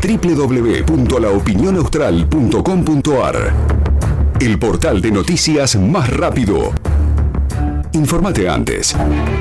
www.laopinionaustral.com.ar. El portal de noticias más rápido. Infórmate antes.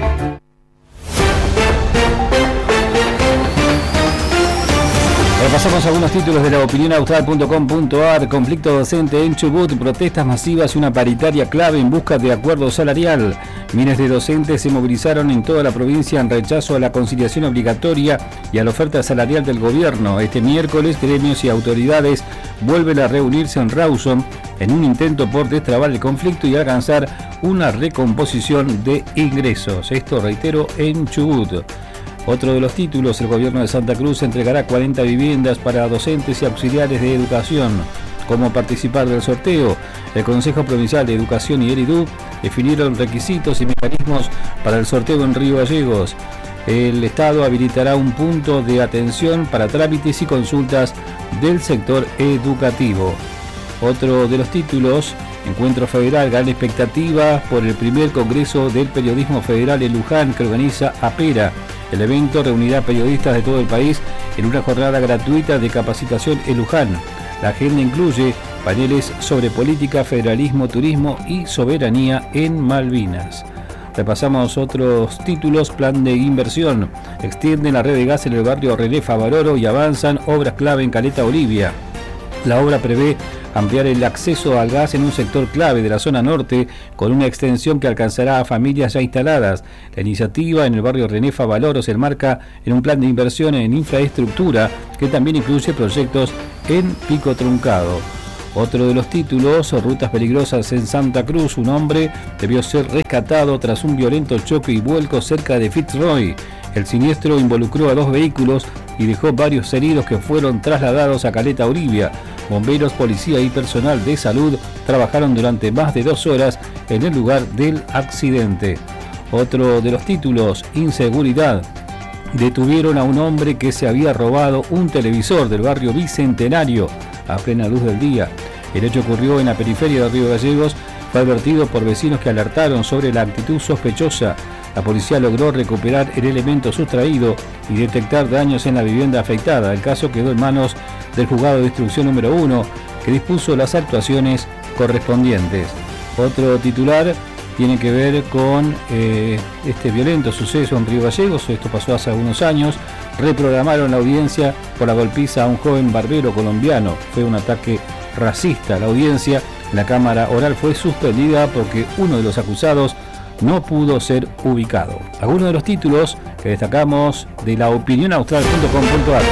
Repasamos algunos títulos de laopinionaustral.com.ar. Conflicto docente en Chubut, protestas masivas y una paritaria clave en busca de acuerdo salarial. Miles de docentes se movilizaron en toda la provincia en rechazo a la conciliación obligatoria y a la oferta salarial del gobierno. Este miércoles, gremios y autoridades vuelven a reunirse en Rawson en un intento por destrabar el conflicto y alcanzar una recomposición de ingresos. Esto, reitero, en Chubut. Otro de los títulos, el gobierno de Santa Cruz entregará 40 viviendas para docentes y auxiliares de educación. ¿Cómo participar del sorteo? El Consejo Provincial de Educación y ERIDU definieron requisitos y mecanismos para el sorteo en Río Gallegos. El Estado habilitará un punto de atención para trámites y consultas del sector educativo. Otro de los títulos, Encuentro Federal, gran expectativa por el primer Congreso del Periodismo Federal en Luján que organiza APERA. El evento reunirá periodistas de todo el país en una jornada gratuita de capacitación en Luján. La agenda incluye paneles sobre política, federalismo, turismo y soberanía en Malvinas. Repasamos otros títulos. Plan de inversión. Extienden la red de gas en el barrio René Favaloro y avanzan obras clave en Caleta Olivia. La obra prevé ampliar el acceso al gas en un sector clave de la zona norte con una extensión que alcanzará a familias ya instaladas. La iniciativa en el barrio René Favaloro se enmarca en un plan de inversión en infraestructura que también incluye proyectos en Pico Truncado. Otro de los títulos, rutas peligrosas en Santa Cruz. Un hombre debió ser rescatado tras un violento choque y vuelco cerca de Fitzroy. El siniestro involucró a 2 vehículos y dejó varios heridos que fueron trasladados a Caleta Olivia. Bomberos, policía y personal de salud trabajaron durante más de 2 horas en el lugar del accidente. Otro de los títulos, inseguridad. Detuvieron a un hombre que se había robado un televisor del barrio Bicentenario a plena luz del día. El hecho ocurrió en la periferia de Río Gallegos. Fue advertido por vecinos que alertaron sobre la actitud sospechosa. La policía logró recuperar el elemento sustraído y detectar daños en la vivienda afectada. El caso quedó en manos del juzgado de instrucción número 1, que dispuso las actuaciones correspondientes. Otro titular tiene que ver con este violento suceso en Río Gallegos. Esto pasó hace algunos años. Reprogramaron la audiencia por la golpiza a un joven barbero colombiano. Fue un ataque racista. La audiencia en la Cámara Oral fue suspendida porque uno de los acusados no pudo ser ubicado. Algunos de los títulos que destacamos de laopinionaustral.com.ar.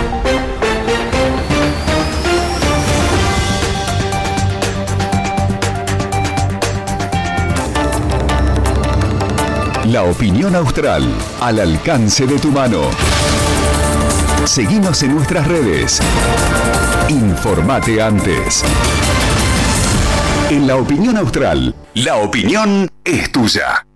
La opinión austral, al alcance de tu mano. Seguinos en nuestras redes. Informate antes. En La Opinión Austral, la opinión es tuya.